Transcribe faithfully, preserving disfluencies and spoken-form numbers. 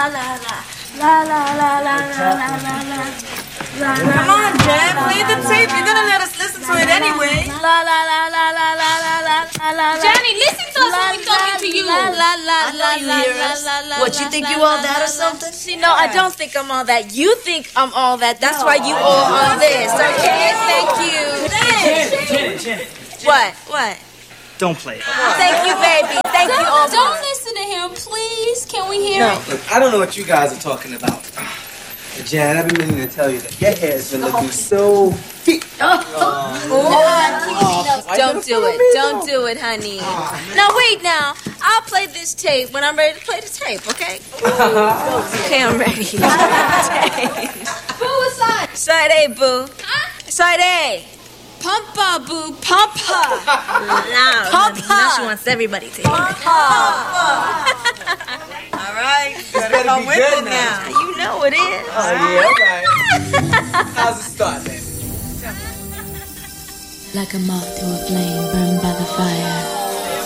La la la la la la la la la la. Come on, Jen, play the tape. You're gonna let us listen to it anyway. La la la la la la la la la. Johnny, listen to us when we're talking to you. La la la la you la hear la us. la la. What, you think you all that or something? See, no, I don't think I'm all that. You think I'm all that. That's why you all on this. Okay, thank you. Janet, Janet, Janet. What? What? Don't play it. Thank you, baby. Thank you all. Don't, don't listen to him, please. Can we hear it? Look, I don't know what you guys are talking about. But Jan, I've been meaning to tell you that your hair has been looking so thick. Oh. Oh. Don't do it. Don't do it, honey. Now, wait now. I'll play this tape when I'm ready to play the tape, okay? Okay, I'm ready. Boo, side. Side A, boo. Side A. Pumpa, boo, pumpa. Now, Pumpa. now she wants everybody to hear it. All right. It's better Come be with good it now. now. You know it is. Oh, yeah, all right. How's it start, then? Like a moth to a flame burned by the fire.